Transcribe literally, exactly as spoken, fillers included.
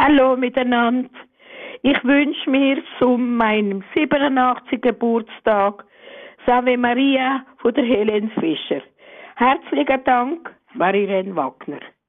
Hallo miteinander. Ich wünsche mir zu meinem siebenundachtzigsten Geburtstag Ave Maria von der Helene Fischer. Herzlichen Dank, Marilene Wagner.